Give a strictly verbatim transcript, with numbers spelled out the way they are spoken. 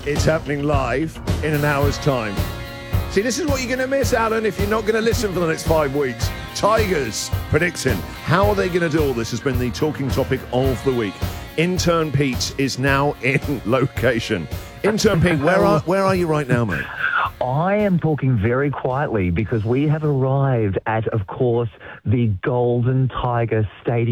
It's happening live in an hour's time. See, this is what you're going to miss, Alan, if you're not going to listen for the next five weeks. Tigers prediction. How are they going to do all this has been the talking topic of the week. Intern Pete is now in location. Intern Pete, where are where are you right now, mate? I am talking very quietly because we have arrived at, of course, the Golden Tiger Stadium.